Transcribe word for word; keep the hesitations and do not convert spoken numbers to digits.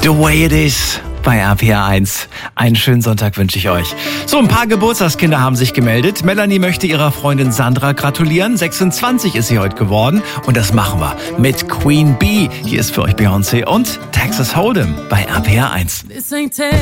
The Way It Is bei R P R eins. Einen schönen Sonntag wünsche ich euch. So, ein paar Geburtstagskinder haben sich gemeldet. Melanie möchte ihrer Freundin Sandra gratulieren. sechsundzwanzig ist sie heute geworden. Und das machen wir mit Queen Bee. Hier ist für euch Beyoncé und Texas Hold'em bei R P R eins.